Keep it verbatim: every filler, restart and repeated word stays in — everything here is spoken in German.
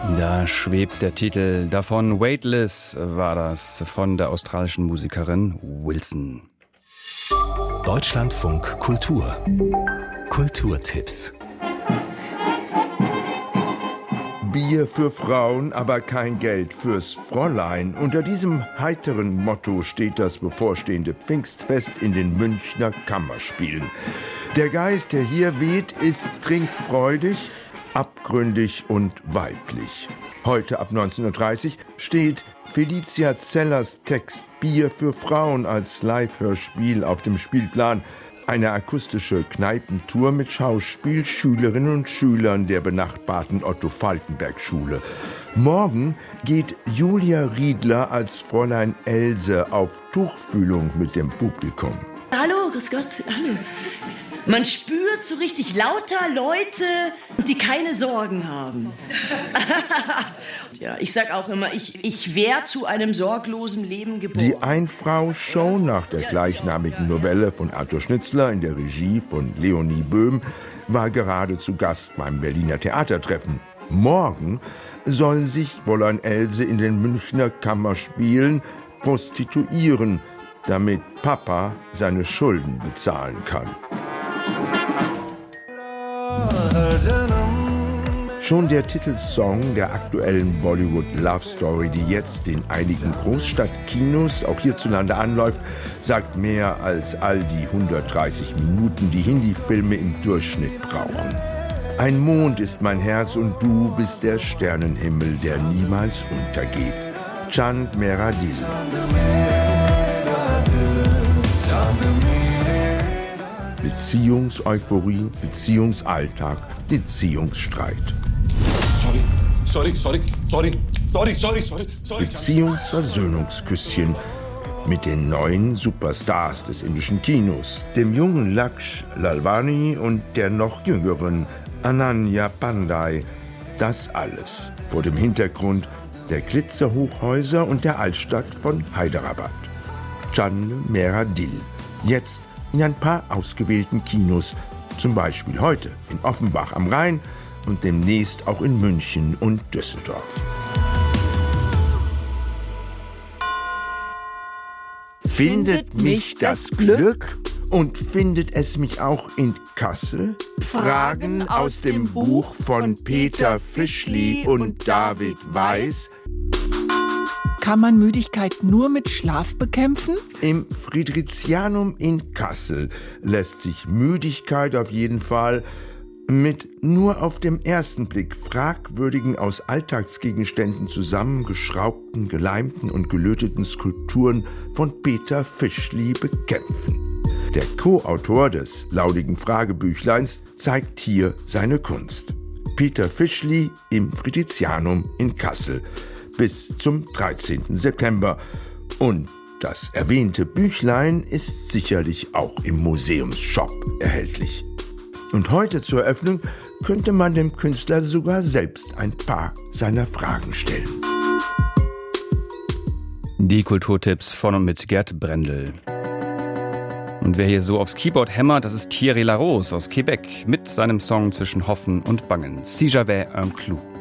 Da schwebt der Titel davon. Weightless war das von der australischen Musikerin Wilson. Deutschlandfunk Kultur. Kulturtipps. Bier für Frauen, aber kein Geld fürs Fräulein. Unter diesem heiteren Motto steht das bevorstehende Pfingstfest in den Münchner Kammerspielen. Der Geist, der hier weht, ist trinkfreudig, abgründig und weiblich. Heute ab neunzehn Uhr dreißig steht Felicia Zellers Text Bier für Frauen als Live-Hörspiel auf dem Spielplan. Eine akustische Kneipentour mit Schauspiel, Schülerinnen und Schülern der benachbarten Otto-Falckenberg-Schule. Morgen geht Julia Riedler als Fräulein Else auf Tuchfühlung mit dem Publikum. Hallo, grüß Gott, hallo. Man spürt so richtig lauter Leute, die keine Sorgen haben. Ja, ich sag auch immer, ich, ich wäre zu einem sorglosen Leben geboren. Die Ein-Frau-Show nach der gleichnamigen Novelle von Arthur Schnitzler in der Regie von Leonie Böhm war gerade zu Gast beim Berliner Theatertreffen. Morgen soll sich Fräulein Else in den Münchner Kammerspielen prostituieren, damit Papa seine Schulden bezahlen kann. Schon der Titelsong der aktuellen Bollywood Love Story, die jetzt in einigen Großstadtkinos auch hierzulande anläuft, sagt mehr als all die hundertdreißig Minuten, die Hindi-Filme im Durchschnitt brauchen. Ein Mond ist mein Herz und du bist der Sternenhimmel, der niemals untergeht. Chand Mera Dil. Beziehungseuphorie, Beziehungsalltag, Beziehungsstreit. Sorry, sorry, sorry, sorry, sorry, sorry, sorry. Beziehungsversöhnungsküsschen mit den neuen Superstars des indischen Kinos, dem jungen Laksh Lalwani und der noch jüngeren Ananya Pandey. Das alles vor dem Hintergrund der Glitzerhochhäuser und der Altstadt von Hyderabad. Chand Mera Dil. Jetzt in ein paar ausgewählten Kinos, zum Beispiel heute in Offenbach am Rhein und demnächst auch in München und Düsseldorf. Findet mich das Glück und findet es mich auch in Kassel? Fragen aus dem Buch von Peter Fischli und David Weiß. Kann man Müdigkeit nur mit Schlaf bekämpfen? Im Fridericianum in Kassel lässt sich Müdigkeit auf jeden Fall mit nur auf dem ersten Blick fragwürdigen, aus Alltagsgegenständen zusammengeschraubten, geleimten und gelöteten Skulpturen von Peter Fischli bekämpfen. Der Co-Autor des laudigen Fragebüchleins zeigt hier seine Kunst. Peter Fischli im Fridericianum in Kassel bis zum dreizehnten September. Und das erwähnte Büchlein ist sicherlich auch im Museumsshop erhältlich. Und heute zur Eröffnung könnte man dem Künstler sogar selbst ein paar seiner Fragen stellen. Die Kulturtipps von und mit Gerd Brendel. Und wer hier so aufs Keyboard hämmert, das ist Thierry Larose aus Quebec mit seinem Song Zwischen Hoffen und Bangen. Si j'avais un clou.